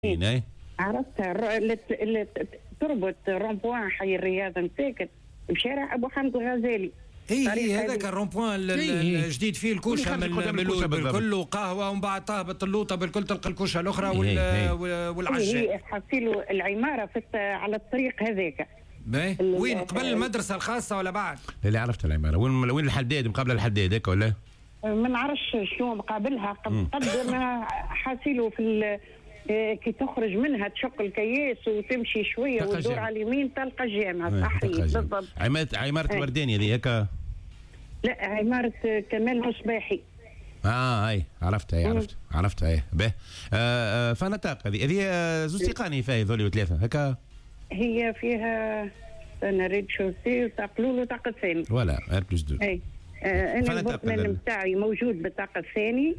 اي عرفتها اللي تربط رومبوان حي الرياضة مساكن بشارع أبو حمد الغزالي. اي هذاك الرومبوان الجديد فيه الكوشه من الاول بالكل وقهوه ومن بعد تهبط اللوطه بالكل تلقى الكوشه الاخرى والعشاء. هي حصيلوا العماره على الطريق هذاك. وين قبل المدرسه الخاصه ولا بعد؟ اللي عرفت العماره وين الحداد مقابل الحداد هيك ولا؟ ما نعرفش شنو مقابلها قد ما حصيلوا في كي تخرج منها تشق الكياس وتمشي شويه وتدور على اليمين تلقى الجامعه صحيح بالضبط. عماره الورداني هذه هيك؟ لا عماره كمال مصباحي. اي عرفتها اي به. فنطاق هذه زوج تقاني فيها ذولي وثلاثه هكا. هي فيها انا ريد شوسي وتقلول وطاقه الثاني ولا ار بلس 2. اي انا البطن نتاعي موجود بالطاقه الثاني.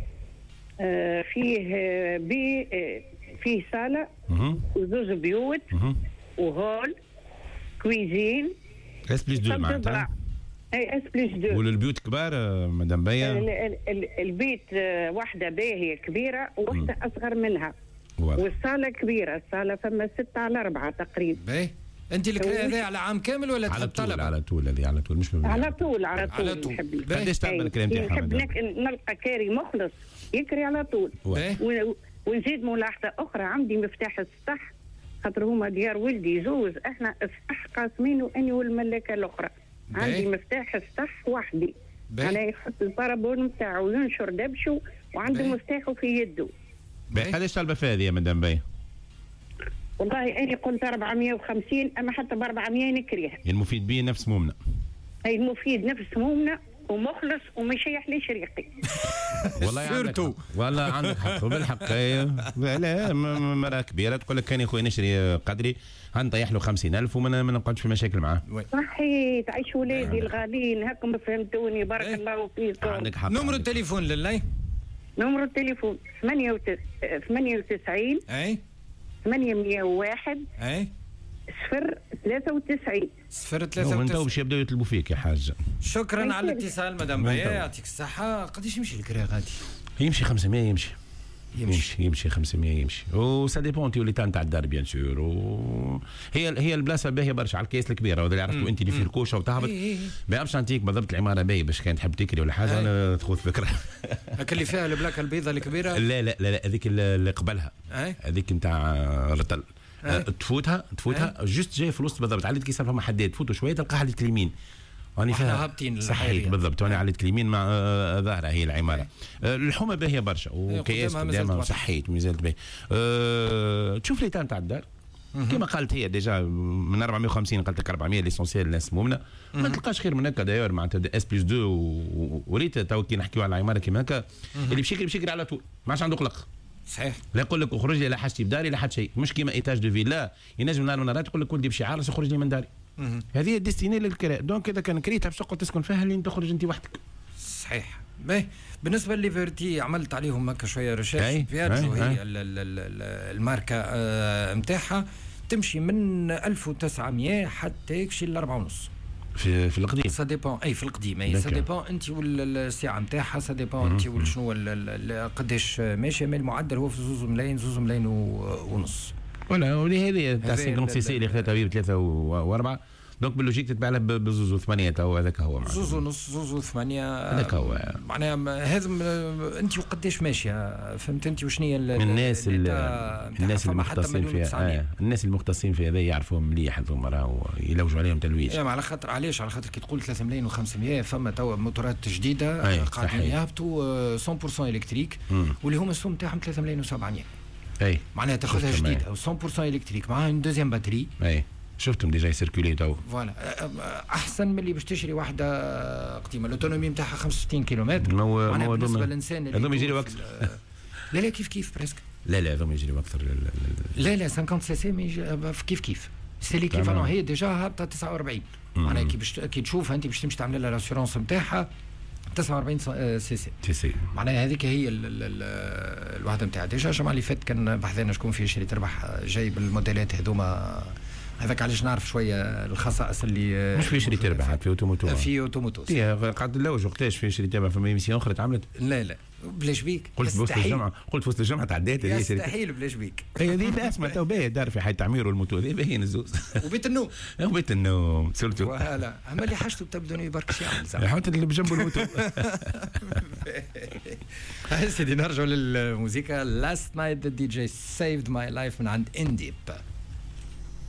فيه صالة وزوج بيوت وهول كويزين اس بلس 2 معناتها. اي اس بلس 2. والبيوت كبار مدام بيا؟ البيت واحدة باهية كبيرة وواحدة أصغر منها والصالة كبيرة. الصالة فما 6/4 تقريبا. انت الكرا هذا على عام كامل ولا تحب طلب؟ على طول هذه على طول مش على طول قداش تعمل الكرا نتاعها؟ نحب نلقى كاري مخلص يكري على طول. ونزيد ملاحظة أخرى عندي مفتاح السطح خاطر هما ديار ولدي زوز احنا السطح قاسمينه أني والملاكة الأخرى. عندي مفتاح السطح وحدي أنا يحط البارابون نتاعو وينشر دبشو وعنده مفتاحه في يده. قداش طالبة فيها هذه يا مدام بي؟ والله أنا قلت 450 أما حتى ب 400 نكريها. يعني المفيد بيه نفس مومنا. أي المفيد نفس مومنا ومخلص ومشيح لي شريقي. والله عندك والله عندك حق بالحق. لا مرأة كبيرة تقول لك كان يا خويا نشري قدري هنطيح له 50,000 وما نقعدش في مشاكل معاه. صحيح تعيش ولادي الغاليين هاكم فهمتوني بارك الله فيكم. عندك حق. نمر التليفون لله؟ نمر التليفون 98 اي 801 اي 093 093. وانت باش يبداو يطلبوا فيك يا حاج. شكرا على الاتصال مدام بيا يعطيك الصحة. قداش يمشي الكرا غادي؟ يمشي 500 يمشي 500 يمشي وسا ديبون انت وليت نتاع الدار بيان سور. هي البلاصه باهيه برشا على الكيس الكبيره وهذا اللي عرفتوا انت اللي في الكوشه وتهبط. ما نعرفش نعطيك بالضبط العماره باهيه باش كان تحب تكري ولا حاجه انا تاخذ فكره. هاك اللي فيها البلاكه البيضاء الكبيره؟ لا هذيك اللي قبلها هذيك نتاع رطل. تفوتها جوست جاي في الوسط بالضبط على كيسان فما حداد تفوتوا شويه تلقاها على اليمين. راني فيها هابطين صحيح بالضبط. وانا على اليمين مع ظاهره هي العماره. الحومه باهيه برشا وكياس قدامها صحيت مازالت باهي. تشوف ليتان تاع الدار كما قالت هي ديجا من 450 قالت لك 400 ليسونسيال الناس مومنه. ما تلقاش خير من هكا دايور معناتها اس بلس 2 وريت تو كي نحكيو على العماره كيما هكا اللي بشكل على طول ما عادش عنده قلق. صحيح. لا يقول لك اخرج لي لا حاجتي بداري لا حد شيء مش كيما ايتاج دو فيلا ينجم نهار من النهارات يقول لك ولدي بشي عارس اخرج لي من داري. هذه الديستيني للكراء دونك اذا كان كريتها باش تقعد تسكن فيها اللي تخرج انت وحدك. صحيح. بالنسبه لليفرتي عملت عليهم هكا شويه ريشيرش فياجو هي الماركه نتاعها تمشي من 1900 حتى يكشي ل 4.5 في القديم. سا ديبون في القديم سا ديبون انت والساعه نتاعها سا ديبون انت وشنو قداش ماشي. المعدل هو في 2 ملايين ونص. ولا ولهذه تاع 50 سي سي اللي خذتها ب 3 و4 دونك باللوجيك تتباع له بزوز و8 تو هذاك هو معناتها زوز ونص زوز و8 هذاك هو معناها. هذا انت وقداش ماشيه فهمت انت وشنو الناس المختصين فيها. الناس المختصين في هذا يعرفوهم مليح هذوما راهو يلوجوا عليهم تلويج. على خاطر علاش على خاطر كي تقول 3 ملايين و500 فما توا موتورات جديده قاعدين يهبطوا 100% الكتريك واللي هما السوم تاعهم 3 ملايين و700. معناها تاخذها جديده 100% الكتريك معها اون دوزيام باتري. شفتهم ديجا يسيركولي تو. فوالا احسن من اللي باش تشري واحده قديمه الاوتونومي نتاعها 65 كيلومتر. معناها بالنسبه للانسان اللي هذوما يجريوا اكثر. لا كيف بريسك. لا هذوما يجريوا اكثر. لا 50 سي سي كيف سي ليكيفالون. هي ديجا هابطه 49 معناها كي تشوفها انت باش تمشي تعمل لها لاسيورونس نتاعها 49 سي سي معناها هذيك هي الوحده نتاعها. ديجا الجمعه اللي فات كان بحثنا شكون فيه شري تربح جايب الموديلات هذوما هذاك علاش نعرف شويه الخصائص اللي مش في شري تربح في اوتوموتو في اوتوموتو قاعد نلوج وقتاش في شري تربح في ميسيون اخرى تعملت. لا بلاش بيك قلت في وسط الجمعه تعديت يستحيل بلاش بيك. هي هذه اسمها تو باهي دار في حي تعمير والموتو هذه باهيين الزوز. وبيت النوم سورتو. فوالا اما اللي حاجته تبدوني برك شي يعمل زعما حتى اللي بجنبه الموتو. سيدي نرجعوا للموسيقى. لاست نايت ذا دي جي سيفد ماي لايف من عند انديب.